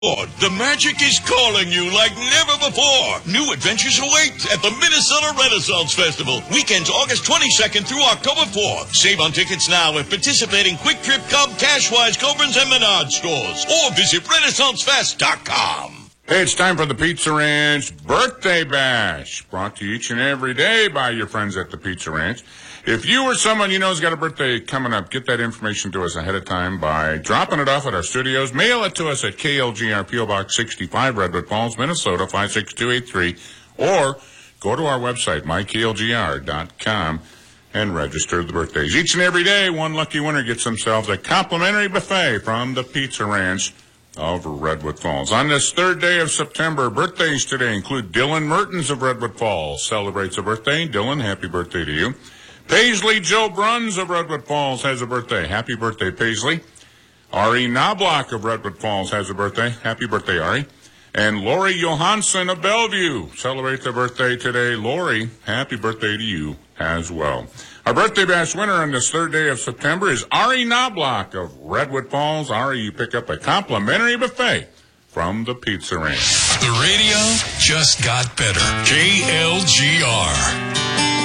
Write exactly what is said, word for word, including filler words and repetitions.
The magic is calling you like never before. New adventures await at the Minnesota Renaissance Festival. Weekends August twenty-second through October fourth. Save on tickets now at participating Quick Trip, Cub, Cashwise, Cobrins, and Menard stores. Or visit Renaissance Fest dot com. Hey, it's time for the Pizza Ranch Birthday Bash. Brought to you each and every day by your friends at the Pizza Ranch. If you or someone you know has got a birthday coming up, get that information to us ahead of time by dropping it off at our studios. Mail it to us at K L G R, P O Box sixty-five, Redwood Falls, Minnesota, five six two eight three. Or go to our website, my K L G R dot com, and register the birthdays. Each and every day, one lucky winner gets themselves a complimentary buffet from the Pizza Ranch of Redwood Falls. On this third day of September, birthdays today include Dylan Mertens of Redwood Falls. Celebrates a birthday. Dylan, happy birthday to you. Paisley Joe Bruns of Redwood Falls has a birthday. Happy birthday, Paisley. Ari Knobloch of Redwood Falls has a birthday. Happy birthday, Ari. And Lori Johansson of Bellevue celebrates a birthday today. Lori, happy birthday to you as well. Our birthday bash winner on this third day of September is Ari Knobloch of Redwood Falls. Ari, you pick up a complimentary buffet from the Pizza Ranch. The radio just got better. K L G R.